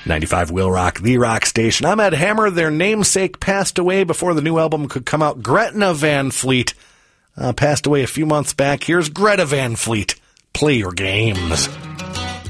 95 Will Rock, the rock station. I'm Ed Hammer. Their namesake passed away before the new album could come out. Gretna Van Fleet passed away a few months back. Here's Greta Van Fleet. Play your games.